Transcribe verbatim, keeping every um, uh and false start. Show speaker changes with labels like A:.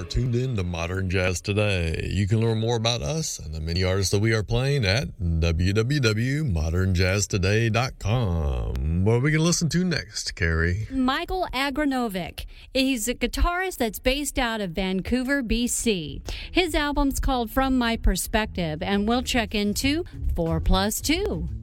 A: are tuned in to Modern Jazz Today. You can learn more about us and the many artists that we are playing at w w w dot modern jazz today dot com. What are we going to listen to next, Carrie?
B: Michael Agranovic. He's a guitarist that's based out of Vancouver, B C. His album's called From My Perspective, and we'll check into four plus two.